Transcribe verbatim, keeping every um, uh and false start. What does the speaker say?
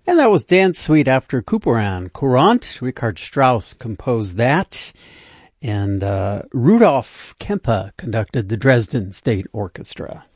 And that was Dance Suite after Couperin. Courant, Richard Strauss composed that. And uh, Rudolf Kempe conducted the Dresden State Orchestra.